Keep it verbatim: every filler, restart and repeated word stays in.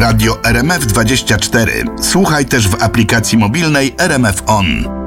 Radio R M F dwadzieścia cztery. Słuchaj też w aplikacji mobilnej R M F On.